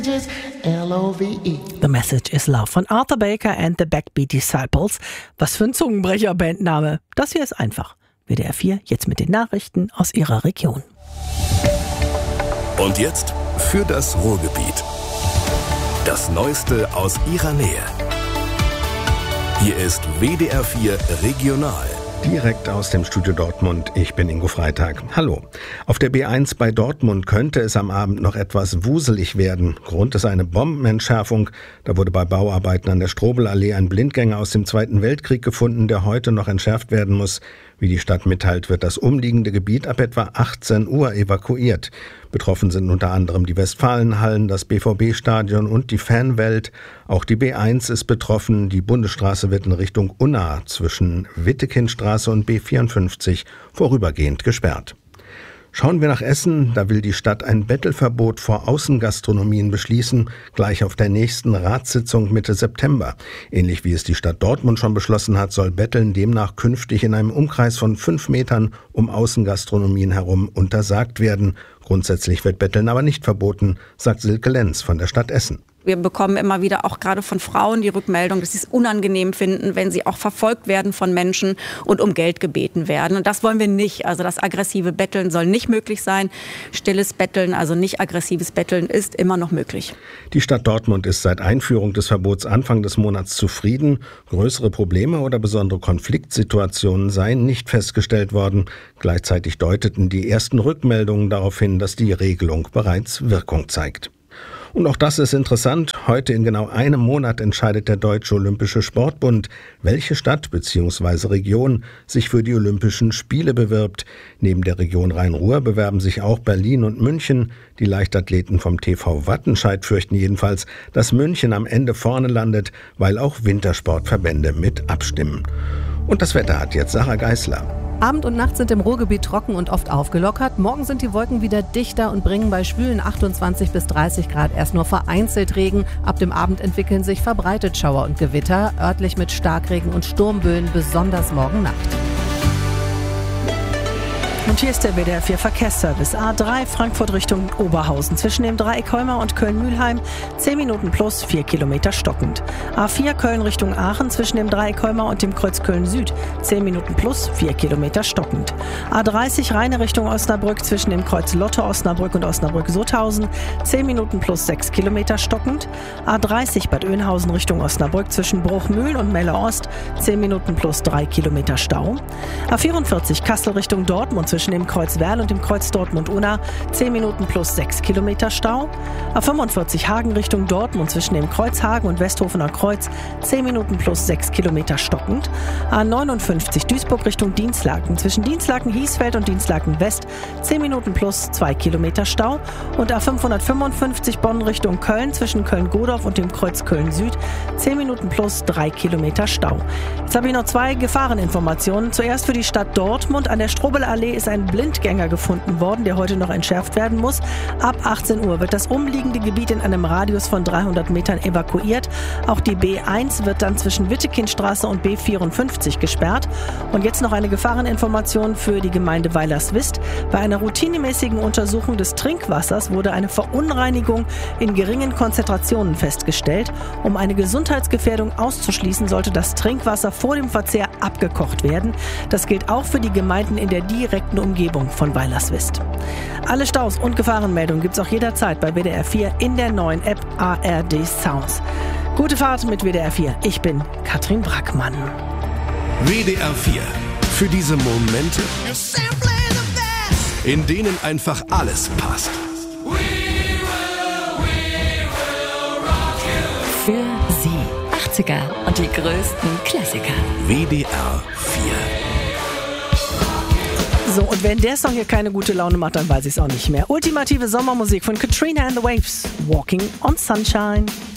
L-O-V-E. The Message is Love von Arthur Baker and the Backbeat Disciples. Was für ein Zungenbrecher-Bandname. Das hier ist einfach. WDR 4 jetzt mit den Nachrichten aus ihrer Region. Und jetzt für das Ruhrgebiet. Das Neueste aus ihrer Nähe. Hier ist WDR 4 Regional. Direkt aus dem Studio Dortmund, ich bin Ingo Freitag. Hallo. Auf der B1 bei Dortmund könnte es am Abend noch etwas wuselig werden. Grund ist eine Bombenentschärfung. Da wurde bei Bauarbeiten an der Strobelallee ein Blindgänger aus dem Zweiten Weltkrieg gefunden, der heute noch entschärft werden muss. Wie die Stadt mitteilt, wird das umliegende Gebiet ab etwa 18 Uhr evakuiert. Betroffen sind unter anderem die Westfalenhallen, das BVB-Stadion und die Fanwelt. Auch die B1 ist betroffen. Die Bundesstraße wird in Richtung Unna zwischen Wittekindstraße und B54 vorübergehend gesperrt. Schauen wir nach Essen, da will die Stadt ein Bettelverbot vor Außengastronomien beschließen, gleich auf der nächsten Ratssitzung Mitte September. Ähnlich wie es die Stadt Dortmund schon beschlossen hat, soll Betteln demnach künftig in einem Umkreis von 5 Metern um Außengastronomien herum untersagt werden. Grundsätzlich wird Betteln aber nicht verboten, sagt Silke Lenz von der Stadt Essen. Wir bekommen immer wieder auch gerade von Frauen die Rückmeldung, dass sie es unangenehm finden, wenn sie auch verfolgt werden von Menschen und um Geld gebeten werden. Und das wollen wir nicht. Also das aggressive Betteln soll nicht möglich sein. Stilles Betteln, also nicht aggressives Betteln, ist immer noch möglich. Die Stadt Dortmund ist seit Einführung des Verbots Anfang des Monats zufrieden. Größere Probleme oder besondere Konfliktsituationen seien nicht festgestellt worden. Gleichzeitig deuteten die ersten Rückmeldungen darauf hin, dass die Regelung bereits Wirkung zeigt. Und auch das ist interessant. Heute in genau einem Monat entscheidet der Deutsche Olympische Sportbund, welche Stadt bzw. Region sich für die Olympischen Spiele bewirbt. Neben der Region Rhein-Ruhr bewerben sich auch Berlin und München. Die Leichtathleten vom TV Wattenscheid fürchten jedenfalls, dass München am Ende vorne landet, weil auch Wintersportverbände mit abstimmen. Und das Wetter hat jetzt Sarah Geisler. Abend und Nacht sind im Ruhrgebiet trocken und oft aufgelockert. Morgen sind die Wolken wieder dichter und bringen bei schwülen 28 bis 30 Grad erst nur vereinzelt Regen. Ab dem Abend entwickeln sich verbreitet Schauer und Gewitter, örtlich mit Starkregen und Sturmböen, besonders morgen Nacht. Und hier ist der WDR 4 Verkehrsservice. A3 Frankfurt Richtung Oberhausen. Zwischen dem Dreieck Holmer und Köln-Mühlheim 10 Minuten plus 4 Kilometer stockend. A4 Köln Richtung Aachen. Zwischen dem Dreieck Holmer und dem Kreuz Köln-Süd 10 Minuten plus 4 Kilometer stockend. A30 Rheine Richtung Osnabrück. Zwischen dem Kreuz Lotte Osnabrück und Osnabrück-Sothausen 10 Minuten plus 6 Kilometer stockend. A30 Bad Oeynhausen Richtung Osnabrück. Zwischen Bruchmühl und Melle-Ost 10 Minuten plus 3 Kilometer Stau. A44 Kassel Richtung Dortmund. Zwischen dem Kreuz Werl und dem Kreuz Dortmund-Unna 10 Minuten plus 6 Kilometer Stau. A45 Hagen Richtung Dortmund zwischen dem Kreuz Hagen und Westhofener Kreuz 10 Minuten plus 6 Kilometer stockend. A59 Duisburg Richtung Dinslaken zwischen Dinslaken-Hiesfeld und Dinslaken-West 10 Minuten plus 2 Kilometer Stau. Und A555 Bonn Richtung Köln zwischen Köln-Godorf und dem Kreuz Köln-Süd 10 Minuten plus 3 Kilometer Stau. Jetzt habe ich noch 2 Gefahreninformationen. Zuerst für die Stadt Dortmund. An der Strobelallee ist ein Blindgänger gefunden worden, der heute noch entschärft werden muss. Ab 18 Uhr wird das umliegende Gebiet in einem Radius von 300 Metern evakuiert. Auch die B1 wird dann zwischen Wittekindstraße und B54 gesperrt. Und jetzt noch eine Gefahreninformation für die Gemeinde Weilerswist. Bei einer routinemäßigen Untersuchung des Trinkwassers wurde eine Verunreinigung in geringen Konzentrationen festgestellt. Um eine Gesundheitsgefährdung auszuschließen, sollte das Trinkwasser vor dem Verzehr abgekocht werden. Das gilt auch für die Gemeinden in der direkten Umgebung von Weilerswist. Alle Staus und Gefahrenmeldungen gibt es auch jederzeit bei WDR 4 in der neuen App ARD Sounds. Gute Fahrt mit WDR 4. Ich bin Katrin Brackmann. WDR 4. Für diese Momente, in denen einfach alles passt. Für Sie 80er und die größten Klassiker. WDR 4. So, und wenn der Song hier keine gute Laune macht, dann weiß ich es auch nicht mehr. Ultimative Sommermusik von Katrina and the Waves. Walking on Sunshine.